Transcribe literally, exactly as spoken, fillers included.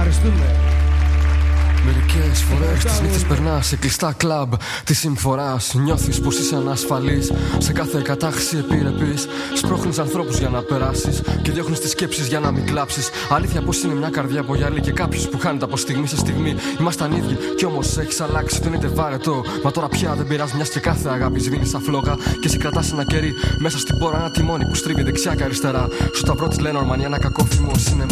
Ευχαριστούμε. Μερικές φορές τις νύχτες περνάς σε κλειστά κλαμπ της συμφοράς. Νιώθεις πως είσαι ανασφαλής σε κάθε κατάχυση επιρρεπής. Σπρώχνεις ανθρώπους για να περάσεις και διώχνεις τις σκέψεις για να μην κλάψεις. Αλήθεια πως είναι μια καρδιά που γυαλί και κάποιος που χάνεται από στιγμή σε στιγμή. Ήμασταν ίδιοι κι όμως έχεις αλλάξει, δεν είναι βαρετό. Μα τώρα πια δεν πειράζει, μιας και κάθε αγάπη σβήνει σαν φλόγα. Και εσύ κρατάς ένα κερί μέσα στην πόρα, ένα τιμόνι που στρίβει δεξιά και αριστερά. Στο σταυρό της λένε Ορμανία, ένα κακό θυμό.